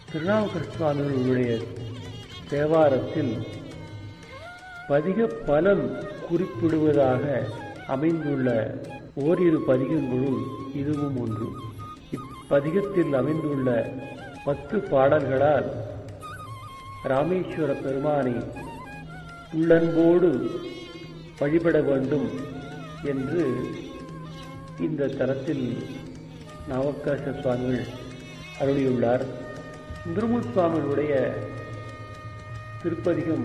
திருநாவுக்கரசு சுவாமிகளுடைய தேவாரத்தில் பதிக பலன் குறிப்பிடுவதாக அமைந்துள்ள ஓரிரு பதிகங்களுள் இதுவும் ஒன்று. இப்பதிகத்தில் அமைந்துள்ள 10 பாடல்களால் ராமேஸ்வர பெருமானை உள்ளன்போடு வழிபட வேண்டும் என்று இந்த தலத்தில் நாவுக்கரச சுவாமிகள் அருளியுள்ளார். சுந்தரமூர்த்தி சுவாமிகளுடைய திருப்பதிகம்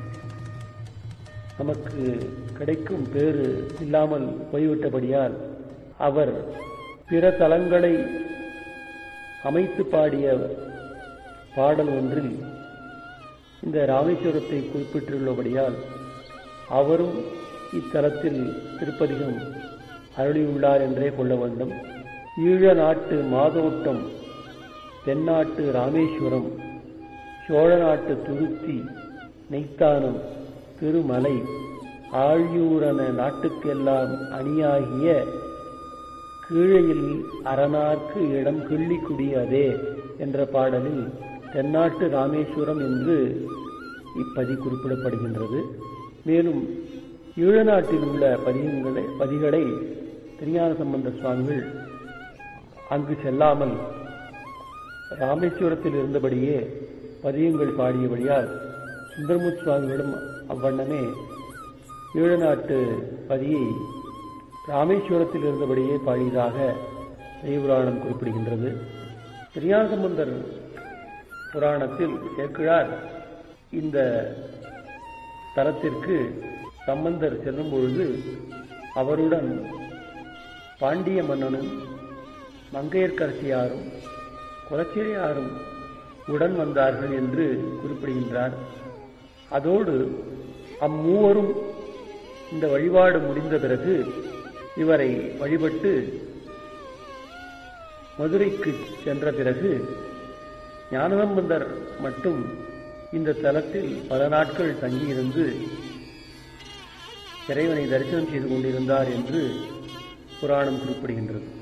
நமக்கு கிடைக்கும் பேறு இல்லாமல் போய்விட்டபடியால் அவர் பிற தலங்களை அமைத்து பாடிய பாடல் ஒன்றில் இந்த ராமேஸ்வரத்தை குறிப்பிட்டுள்ளபடியால் அவரும் இத்தலத்தில் திருப்பதிகம் அருளியுள்ளார் என்றே கொள்ள வேண்டும். ஈழ நாட்டு மாதோட்டம், தென்னாட்டு ராமேஸ்வரம், சோழ நாட்டு துருத்தி, நெய்த்தானம், திருமலை, ஆழியூரன நாட்டுக்கெல்லாம் அணியாகிய கீழையில் அரணார்க்கு இடம் கிள்ளிக்குடி அதே என்ற பாடலில் தென்னாட்டு ராமேஸ்வரம் என்று இப்பதி குறிப்பிடப்படுகின்றது. மேலும் ஈழ நாட்டில் உள்ள பதிகளை திருஞான சம்பந்த சுவாமிகள் அங்கு செல்லாமல் ராமேஸ்வரத்தில் இருந்தபடியே பதியங்கள் பாடியபடியால் சுந்தரமூர்த்தி சுவாமிகளும் அவ்வண்ணமே ஈழ நாட்டு பதியை ராமேஸ்வரத்தில் இருந்தபடியே பாடியதாக தெய்வபுராணம் குறிப்பிடுகின்றது. திருஞான சம்பந்தர் புராணத்தில் சேக்கிழார் இந்த தலத்திற்கு சம்பந்தர் செல்லும் பொழுது அவருடன் பாண்டிய மன்னனும் மங்கையர்க்கரசியாரும் குலச்சிறையாரும் உடன் வந்தார்கள் என்று குறிப்பிடுகின்றார். அதோடு அம்மூவரும் இந்த வழிபாடு முடிந்த பிறகு இவரை வழிபட்டு மதுரைக்கு சென்ற பிறகு ஞானசம்பந்தர் மட்டும் இந்த தலத்தில் பல நாட்கள் தங்கியிருந்து இறைவனை தரிசனம் செய்து கொண்டிருந்தார் என்று புராணம் குறிப்பிடுகின்றது.